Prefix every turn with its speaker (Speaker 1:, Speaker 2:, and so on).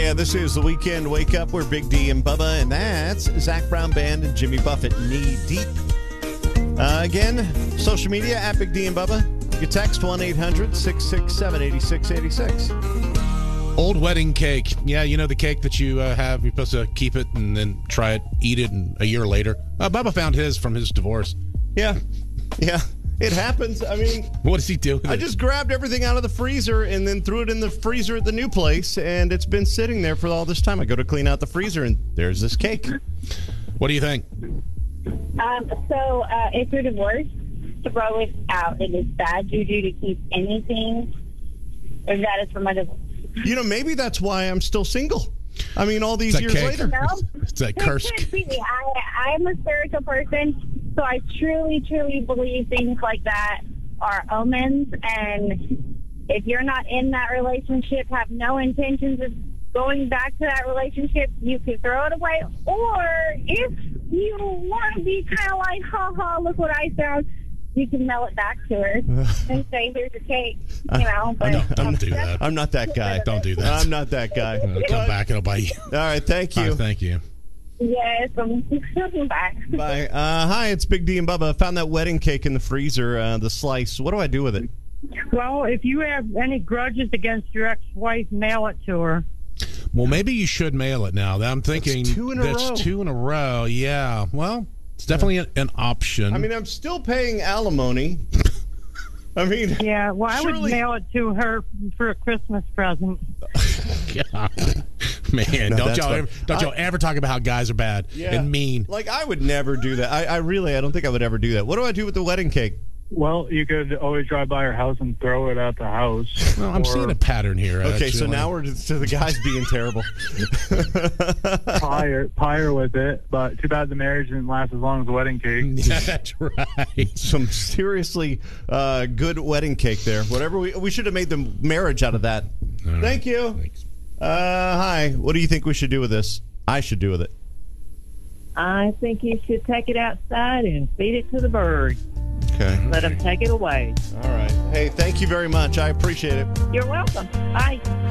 Speaker 1: Yeah, this is the Weekend Wake Up. We're Big D and Bubba, and that's Zach Brown Band and Jimmy Buffett, Knee Deep. Again, social media at Big D and Bubba. You can text 1-800-667-8686.
Speaker 2: Old wedding cake. Yeah, you know the cake that you have. You're supposed to keep it and then try it, eat it, and a year later. Bubba found his from his divorce.
Speaker 1: Yeah. It happens. I mean,
Speaker 2: what does he do with it?
Speaker 1: I just grabbed everything out of the freezer and then threw it in the freezer at the new place, and it's been sitting there for all this time. I go to clean out the freezer, and there's this cake.
Speaker 2: What do you think?
Speaker 3: If you're divorced, throw it out. It is bad juju to keep anything if that is from a divorce.
Speaker 1: You know, maybe that's why I'm still single. I mean, all these years later.
Speaker 3: No?
Speaker 2: It's that curse.
Speaker 3: I'm a spiritual person, so I truly, truly believe things like that are omens. And if you're not in that relationship, have no intentions of going back to that relationship, you can throw it away. Or if you want to be kind of like, ha ha, look what I found, you can mail it back to her and say, here's your cake. You know, but
Speaker 2: don't do that.
Speaker 1: I'm not that guy.
Speaker 2: Don't do that.
Speaker 1: I'm not that guy.
Speaker 2: Come back and I'll buy you.
Speaker 1: All right, thank you.
Speaker 2: All right, thank you.
Speaker 3: Yes, I'm back.
Speaker 1: Bye. Hi, it's Big D and Bubba. I found that wedding cake in the freezer, the slice. What do I do with it?
Speaker 4: Well, if you have any grudges against your ex-wife, mail it to her.
Speaker 2: Well, maybe you should mail it now. I'm thinking
Speaker 1: that's two in a row.
Speaker 2: 2 in a row. Yeah. Well, it's definitely an option.
Speaker 1: I mean, I'm still paying alimony. I mean,
Speaker 4: yeah. Well, I would mail it to her for a Christmas present.
Speaker 2: God. Man, don't y'all ever talk about how guys are bad and mean.
Speaker 1: Like, I would never do that. I don't think I would ever do that. What do I do with the wedding cake?
Speaker 5: Well, you could always drive by her house and throw it at the house.
Speaker 2: Well, I'm seeing a pattern here.
Speaker 1: Okay,
Speaker 2: actually.
Speaker 1: so now we're to the guys being terrible.
Speaker 5: Pie her with it, but too bad the marriage didn't last as long as the wedding cake.
Speaker 2: Yeah, that's right.
Speaker 1: Some seriously good wedding cake there. Whatever we should have made the marriage out of that.
Speaker 2: Right.
Speaker 1: Thank you.
Speaker 2: Thanks.
Speaker 1: Hi. What do you think we should do with this? I should do with it.
Speaker 6: I think you should take it outside and feed it to the birds.
Speaker 1: Okay.
Speaker 6: Let them take it away.
Speaker 1: All right. Hey, thank you very much. I appreciate it.
Speaker 6: You're welcome. Bye.